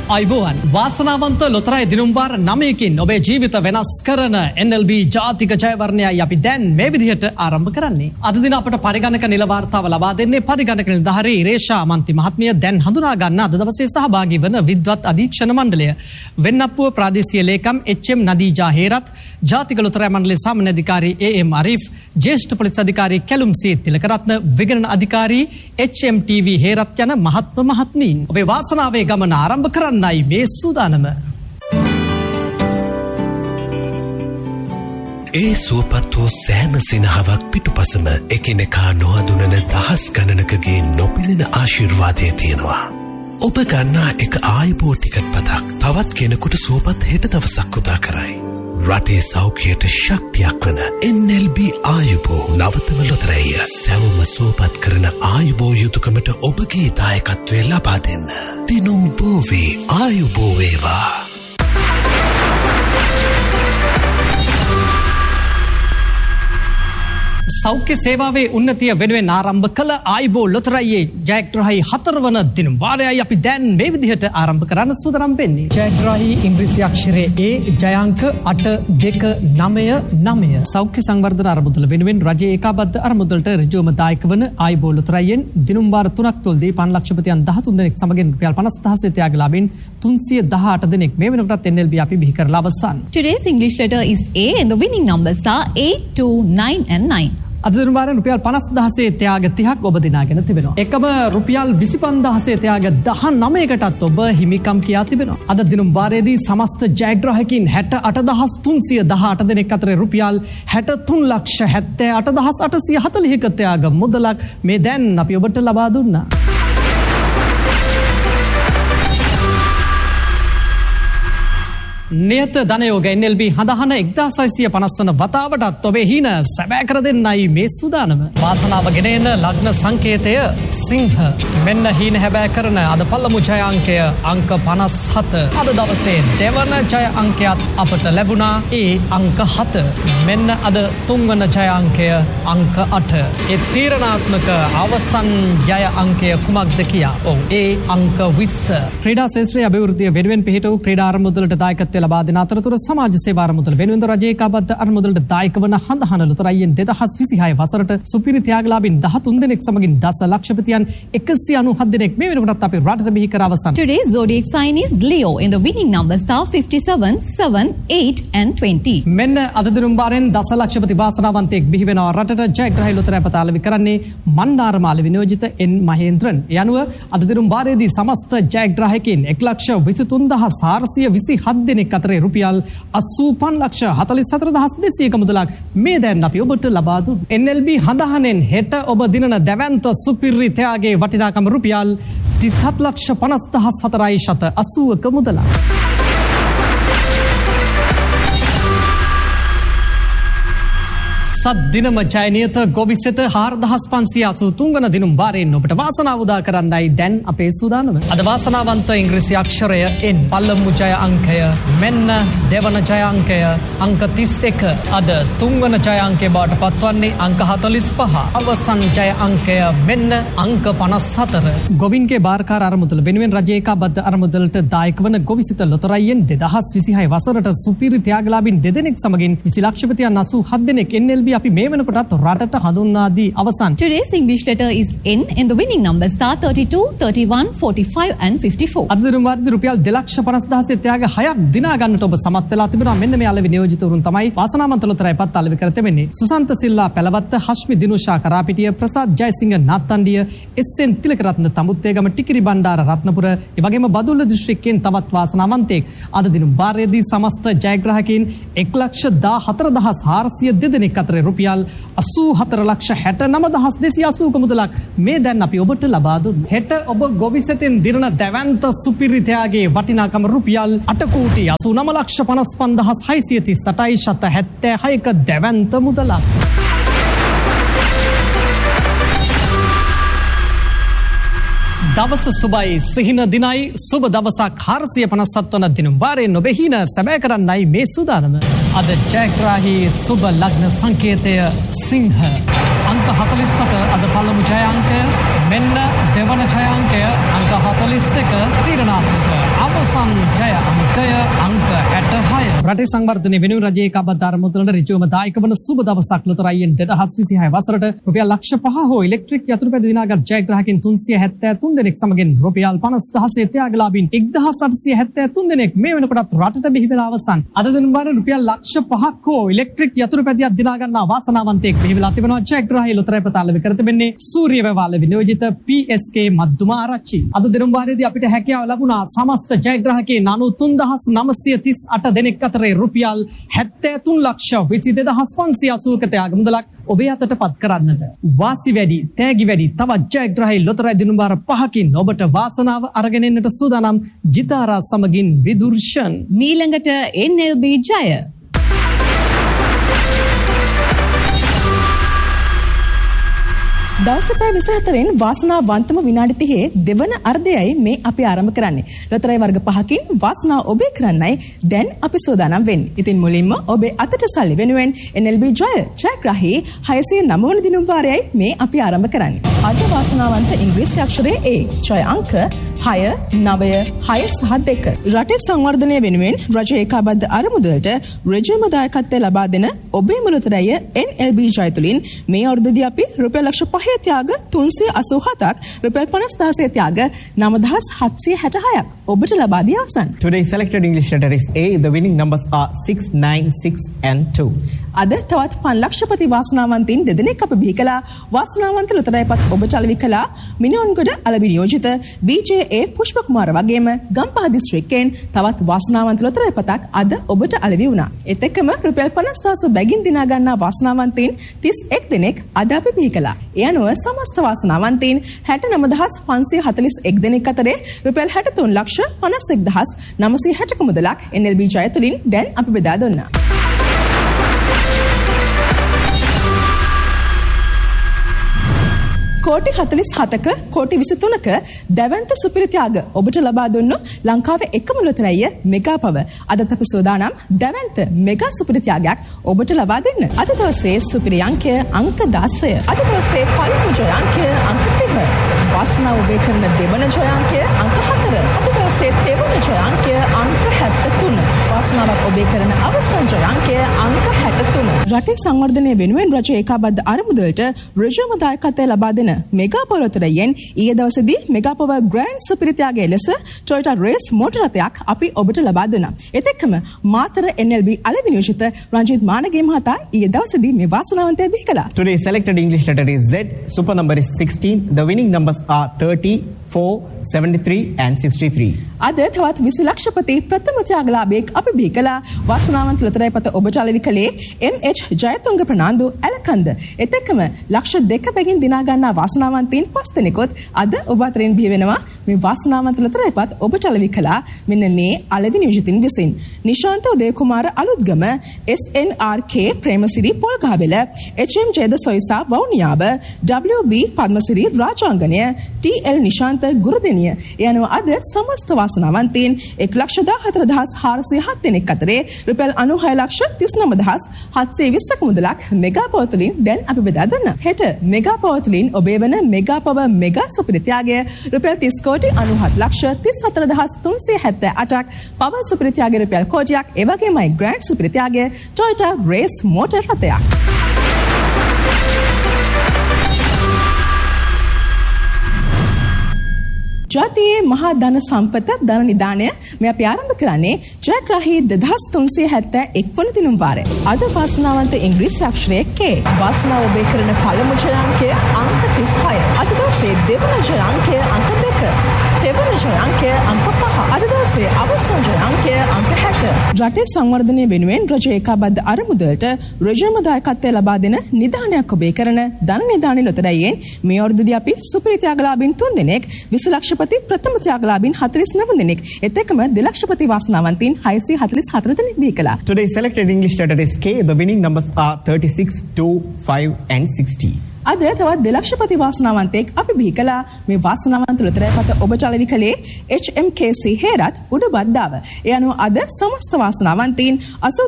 අයිබෝවන් වාසනාවන්ත ලොතරැයි දිනුම් වාර 9කින් ඔබේ ජීවිත වෙනස් කරන NLB ජාතික ජයවර්ණයයි අපි දැන් මේ විදිහට ආරම්භ කරන්නේ. අද දින අපට පරිගණක නිල වාර්තාව ලබා දෙන්නේ පරිගණක නිලධාරී රේෂා මන්ති මහත්මිය. දැන් හඳුනා ගන්න අද දවසේ සහභාගී වන විද්වත් අධීක්ෂණ මණ්ඩලය. වෙන්නප්පුව ප්‍රාදේශීය ලේකම් HM නදීජා හේරත්, ජාතික ලොතරැයි මණ්ඩලයේ සාමාන්‍ය අධිකාරී AM අරීෆ්, ජ්‍යෙෂ්ඨ police Adhikari Kalum C Tilakaratne, විගණන Adhikari HM TV Herath යන මහත්මීන් ඔබේ වාසනාවේ ගමන ආරම්භ කරන්නයි මේ සූදානම. ඒ සුවපත් වූ සෑම සිනහවක් පිටුපසම එකිනෙකා නොහඳුනන දහස් ගණනකගේ නොපෙනෙන ආශිර්වාදය තියෙනවා. ඔබ ගන්නා එක ආයිබෝ ටිකට් පතක් තවත් කෙනෙකුට සුවපත් හෙට දවසක් උදා කරයි. රටේ සෞඛ්‍යයට ශක්තියක් වන NLB ආයුබෝ නවතම ලොතරැය සැවොම සුවපත් කරන ආයුබෝ යුතුකමට ඔබගේ දායකත්වය ලබා දෙන්න. දිනුම් බෝවේ ආයුබෝ වේවා. සෞඛ්‍ය සේවාවේ උන්නතිය වෙනුවෙන් ආරම්භ කළ ආයිබෝ ලොතරැයියේ ජයග්‍රාහී 4 වන දිනුම් වාරයයි අපි දැන් මේ විදිහට ආරම්භ කරන්න සූදානම් වෙන්නේ. ජයග්‍රාහී ඉංග්‍රීසි අක්ෂරයේ A ජයාංක 829. සෞඛ්‍ය සංවර්ධන අරමුදල වෙනුවෙන් රජයේ ඒකාබද්ධ අරමුදලට ඍජුවම දායක වන ආයිබෝ ලොතරැයියෙන් දිනුම් වාර 3ක් තුළදී පන්ලක්ෂපතියන් 13 දෙනෙක් සමගින් රුපියල් 50000 ත්‍යාග ලාභෙන් 318 දෙනෙක් මේ වෙනකොටත් NLB අපි බිහි කරලා අවසන්. Today's English letter is A and the winning numbers are 8, 2, 9 and 9. අද දින වාරේ රුපියල් 50000 ත්‍යාග 30ක් ඔබ දිනාගෙන තිබෙනවා. එකම රුපියල් 25000 ත්‍යාග 19කටත් ඔබ හිමිකම් කියා තිබෙනවා. අද දින වාරයේදී සමස්ත ජයග්‍රාහකයන් 68318 දෙනෙක් අතර රුපියල් 6378840ක ත්‍යාග මුදලක් මේ දැන් අපි ඔබට ලබා දුන්නා. නියත ධනයෝග NLB හඳහන 1650 වන වතාවටත් ඔබේ හීන සැබෑ කර දෙන්නයි මේ සූදානම. වාසනාව ගෙන එන ලග්න සංකේතය සිංහ. මෙන්න හීන හැබෑ කරන අද පළමු ජය අංකය අංක 57. අද දවසේ දෙවන ජය අංකයත් අපට ලැබුණා ඒ අංක 7. මෙන්න අද තුන්වන ජය අංකය අංක 8. ඒ තීරණාත්මක අවසන් ජය අංකය කුමක්ද කියා. ඔව් ඒ අංක 20. ක්‍රීඩා ශාස්ත්‍රයේ අභිවෘද්ධිය වෙනුවෙන් පිහිට වූ ක්‍රීඩා අරමුදලට දායකත්වය ලබා දෙන අතරතුර සමාජ සේවා අරමුදල වෙනුවෙන් රජයේ ඒකාබද්ධ අරමුදලට දායක වන හඳහන ලොතරැයියෙන් 2026 වසරට සුපිරි ත්‍යාගලාභීන් 13 දෙනෙක් සමගින් දසලක්ෂපතියන් 197 දෙනෙක් මේ වෙනකොටත් අපි රටට බිහි කර අවසන්. Today's zodiac sign is Leo and the winning numbers are 57, 7, 8 and 20. මෙන්න අද දිනුම් වාරෙන් දසලක්ෂපති වාසනාවන්තයෙක් බිහි වෙනවා රටට. ජයග්‍රාහී ලොතරැයි පතාලවි කරන්නේ මන්නාරමාල විනෝජිත N මහේන්ද්‍රන්. යනුව අද දිනුම් වාරයේදී සමස්ත ජයග්‍රාහකයන් 1,23,427 දෙනෙක් අතරේ රුපියල් 85,44,200ක මුදලක් මේ දැන් අපි ඔබට ලබා දුන්නා. NLB හඳහනෙන් හෙට ඔබ දිනන දැවැන්ත සුපිරි ත්‍යාගයේ වටිනාකම රුපියල් 37,54,80ක මුදලක්. සත් දිනම ජයනියත ගොවිසෙත 4583 වන දිනුම් වාරයෙන් ඔබට වාසනාව උදා කරන්නයි දැන් අපේ සූදානම. අද වාසනාවන්ත ඉංග්‍රීසි අක්ෂරය N. පළමු ජය අංකය මෙන්න දෙවන ජය අංකය අංක 31. අද තුන්වන ජය අංකය බවට පත්වන්නේ අංක 45. අවසන් ජය අංකය මෙන්න අංක 54. ගොවින්ගේ බාරකාර අරමුදල වෙනුවෙන් රජයේ ඒකාබද්ධ අරමුදලට දායක වන ගොවිසෙත ලොතරැයියෙන් 2026 වසරට සුපිරි ත්‍යාගලාභීන් 2 දෙනෙක් සමගින් 20 ලක්ෂපතියන් 87 දෙනෙක් NLB අපි මේ වෙනකොටත් රටට හඳුන්වා දී අවසන්. Today's English letter is N and the winning numbers are 32, 31, 45 and 54. අද දින වාරදී රුපියල් 2,50,000 ත්‍යාග 6ක් දිනා ගන්නට ඔබ සමත් වෙලා තිබෙනවා. මෙන්න මේ අලෙවි නියෝජිතවරුන් තමයි වාසනාවන්ත ලොතරැයි පත් අලෙවි කර තිබෙන්නේ. සුසන්ත සිල්ලා පැලවත්ත, හෂ්මි දිනුෂා කරාපිටිය, ප්‍රසාද් ජයසිංහ නාත්තණ්ඩිය, SN තිලකරත්න තඹුත්තේගම, ටිකිරි බණ්ඩාර රත්නපුර, ඒ වගේම බදුල්ල දිස්ත්‍රික්කයෙන් තවත් වාසනාවන්තයෙක්. අද දින වාරයේදී සමස්ත ජයග්‍රාහකයන් 1,14,402 දෙනෙක් අතර රුපියල් 84,69,280ක මුදලක් මේ දැන් අපි ඔබට ලබා දුන්නා. හෙට ඔබ ගොවිසෙතෙන් දිනන දැවැන්ත සුපිරි ත්‍යාගයේ වටිනාකම රුපියල් 8,89,655,676ක දැවැන්ත මුදලක්. දවස සුබයි සිහින දිනයි සුබ දවසක් 457 වන දින වාරයෙන් ඔබේ හින සැබෑ කරන්නයි මේ සූදානම. අද ජයග්‍රාහී සුබ ලග්න සංකේතය සිංහ. අංක 47 අද පළමු ජය අංකය මෙන්න දෙවන ජය අංකය අංක 41 තීරණාත්මක අවසන් ජය අංකය අංක 66. රටේ සංවර්ධනය වෙනුවෙන් රජයේ කබත් ආරමුදලට ඍජුවම දායක වන සුබ දවසක් ලොතරැයියෙන් 2026 වසරට රුපියල් ලක්ෂ 5 හෝ ඉලෙක්ට්‍රික් යතුරු පැද දිනාගත් ජයග්‍රාහකින් 373 දෙනෙක් සමගින් රුපියල් 50000 ත්‍යාගලාභීන් 1873 දෙනෙක් මේ වෙනකොටත් රටට බිහි වෙලා අවසන්. අද දිනවල රුපියල් ලක්ෂ 5ක් හෝ ඉලෙක්ට්‍රික් යතුරු පැදියක් දිනා ගන්නා වාසනාවන්තයෙක් බිහි වෙලා තිබෙනවා. ජයග්‍රාහී ලොතරැයි පතාලව කර තිබෙන්නේ සූර්යවැවාල විනියෝජිත PSK මද්දුම ආරච්චි. අද දිනවලදී අපිට හැකියාව ලැබුණා සමස්ත ජයග්‍රාහකයන් 93988 දෙනෙක් අතරේ රුපියල් 73,22,580ක ත්‍යාග මුදලක් ඔබේ අතට පත් කරන්නට. වාසි වැඩි, තෑගි වැඩි, තවත් ජයග්‍රාහී ලොතරැයි දිනුම්බාර 5කින් ඔබට වාසනාව අරගෙන එන්නට සූදානම් ජිතාරා සමගින් විදුර්ෂන්. මීළඟට NLB ජය. දවස පැය 24න් වාසනාවන්තම විනාඩි 30 දෙවන අර්ධයයි මේ අපි ආරම්භ කරන්නේ. ලොතරැයි වර්ග 5කින් වාසනාව ඔබේ කරන්නයි දැන් අපි සූදානම් වෙන්නේ. ඉතින් මුලින්ම ඔබේ අතට සල්ලි වෙනුවෙන් NLB ජය ජයග්‍රාහී 609 වන දිනුම් වාරයයි මේ අපි ආරම්භ කරන්නේ. අද වාසනාවන්ත ඉංග්‍රීසි අක්ෂරයේ A ජය අංක 6 9 6 සහ 2. රටේ සංවර්ධනය වෙනුවෙන් රජ ඒකාබද්ධ අරමුදලට ඍජුවම දායකත්වය ලබා දෙන ඔබේ ලොතරැය NLB ජය තුලින් මේ අවුරුද්දේදී අපි රුපියල් ලක්ෂ 5 ත්‍යාග 387ක් රුපියල් 50000 ත්‍යාග 9766ක් ඔබට ලබා දී අවසන්. Today's selected English letter is A. The winning numbers are 6, 9, 6 and 2. අද තවත් 5 ලක්ෂපති වාසනාවන්තයින් දෙදෙනෙක් අප බිහි කළා. වාසනාවන්ත ලොතරැයිපත් ඔබට අලෙවි කළා. මිනිඔන්ගොඩ අලෙවි නියෝජිත BJA පුෂ්ප කුමාර වගේම ගම්පහ දිස්ත්‍රික්කයෙන් තවත් වාසනාවන්ත ලොතරැයිපතක් අද ඔබට අලෙවි වුණා. ඒත් එක්කම රුපියල් 50000 බැගින් දිනා ගන්නා වාසනාවන්තයින් 31 දෙනෙක් අද අපි බිහි කළා. ඒ අනුව සමස්ත වාසනාවන්තයින් 69541 දෙනෙක් අතරේ රුපියල් 63,51,960ක මුදලක් NLB ජය තුලින් දැන් අපි බෙදා දුන්නා. කෝටි 47ක කෝටි 23ක දැවැන්ත සුපිරිත්‍යාග ඔබට ලබා දුන්නු ලංකාවේ එකම ලොතරැය මෙගා පව. අදත් අපි සෝදානම් දැවැන්ත මෙගා සුපිරිත්‍යාගයක් ඔබට ලබා දෙන්න. අද දවසේ සුපිරි අංකය අංක 16. අද දවසේ පළමු ජය අංකය අංක 30. වාසනාව ඔබේ කරන දෙවන ජය අංකය අංක 4. අද දවසේ තෙවන ජය අංකය අංක 73. වාසනාවක් ඔබේ කරන අවසන් ජය අංකය අංක 63. රටේ සංවර්ධනය වෙනුවෙන් රජ ඒකාබද්ධ අරමුදලට ඍජුවම දායකත්වය ලබා දෙන මෙගා පව ලොතරැයියෙන් ඊයේ දවසේදී මෙගා පව ග්‍රෑන්ඩ් සුපිරිත්‍යාගයේ ලෙස Toyota Race මෝටර රථයක් අපි ඔබට ලබා දුන්නා. ඒත් එක්කම මාතර NLB අලෙවි නියෝජිත රංජිත් මානගේ මහතා ඊයේ දවසේදී මේ වාසනාවන්තය බිහි කළා. Today's selected English letter is Z. Super number is 16. The winning numbers are 30, 4, 73 and 63. අද තවත් 20 ලක්ෂපති ප්‍රථම ත්‍යාගලාභියෙක් අපි බිහි කළා. වාසනාවන්ත ලොතරැයිපත ඔබට අලෙවි කළේ MH ජයතුංග ප්‍රනාන්දු ඇලකන්ද. ඒත් එක්කම ලක්ෂ 2 බැගින් දිනා ගන්නා වාසනාවන්තයින් 5 දෙනෙකුත් අද ඔබ අතරින් බිහි වෙනවා. මේ වාසනාවන්ත ලොතරැයිපත් ඔබට අලෙවි කළා මෙන්න මේ අලෙවි නියෝජිතින් විසින්. Nishantha උදයකුමාර Aluthgama, SNRK Premasiri Polgahawela, HM ජයද Soysa Vavuniya, WB Padmasiri රාජාංගනය, TL Nishantha ගුරුදෙනිය. යනුව අද සමස්ත වාසනාවන්තයින් 1,14,407 දෙනෙක් අතරේ රුපියල් 96,39,720ක මුදලක් මෙගා පව තුලින් දැන් අපි බෙදා දුන්නා. හෙට මෙගා පව තුලින් ඔබේ වන මෙගා පව මෙගා සුපිරිත්‍යාගය රුපියල් 30,97,34,378ක්, පව සුපිරිත්‍යාගය රුපියල් කෝටියක්, ඒ වගේමයි ග්‍රෑන්ඩ් සුපිරිත්‍යාගය Toyota Race මෝටර රථයක්. ජාතියේ මහා ධන සම්පත ධන නිධානය මේ අපි ආරම්භ කරන්නේ ජයග්‍රාහී 2371 වන දිනුම් වාරය. අද වාසනාවන්ත ඉංග්‍රීසි අක්ෂරයේ K. වාසනාව ඔබේ කරන පළමු ජය අංකය අංක 36. අද දවසේ දෙවන ජය අංකය අංක 2. තෙවන ජය අංකය අංක 5. අද දවසේ අවසන් ජය අංකය අංක 60. රටේ සංවර්ධනය වෙනුවෙන් රජ ඒකාබද්ධ අරමුදලට ඍජුවම දායකත්වය ලබා දෙන නිධානයක් ඔබේ කරන ධන නිධානයේ ලොතරැයියෙන් මේ අවුරුද්දේදී අපි සුපිරිත්‍යාගලාභීන් 3 දෙනෙක් 20 ලක්ෂපති ප්‍රථම ත්‍යාගලාභීන් 49 දෙනෙක් එත් එක්කම 2 ලක්ෂපති වාසනාවන්තයින් 644 දෙනෙක් බිහි කළා. Today's selected English letter is K. The winning numbers are 36, 2, 5 and 60. අද තවත් 2 ලක්ෂපති වාසනාවන්තයෙක් අපි බිහි කළා. මේ වාසනාවන්ත ලොතරැයිපත ඔබට අලෙවි කළේ HMKC හේරත් උඩ බද්දාව. ඒ අනුව අද සමස්ත වාසනාවන්තයින්